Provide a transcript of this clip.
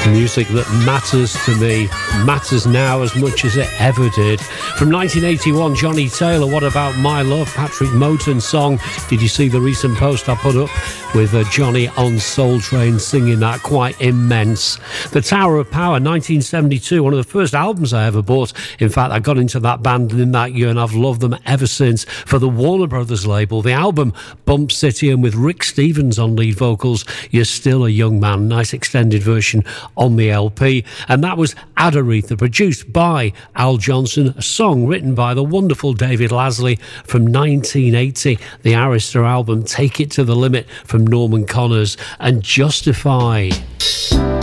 Music that matters to me, matters now as much as it ever did. From 1981, Johnny Taylor, What About My Love? Patrick Moten's song. Did you see the recent post I put up with Johnny on Soul Train singing that? Quite immense. The Tower of Power, 1972, one of the first albums I ever bought. In fact, I got into that band in that year and I've loved them ever since. For the Warner Brothers label, the album Bump City, and with Rick Stevens on lead vocals, You're Still a Young Man. Nice extended version on the LP. And that was Adaretha, produced by Al Johnson, a song written by the wonderful David Lasley from 1980, the Arista album Take It to the Limit from Norman Connors, and Justify.